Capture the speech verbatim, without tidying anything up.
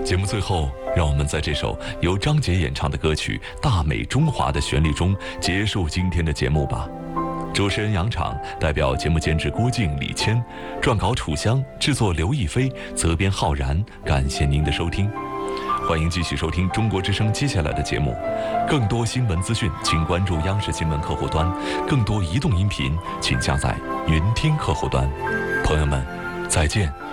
节目最后，让我们在这首由张杰演唱的歌曲《大美中华》的旋律中结束今天的节目吧。主持人杨昶，代表节目监制郭靖、李谦，撰稿楚香，制作刘亦菲，责编浩然。感谢您的收听，欢迎继续收听中国之声接下来的节目。更多新闻资讯，请关注央视新闻客户端；更多移动音频，请下载云听客户端。朋友们，再见。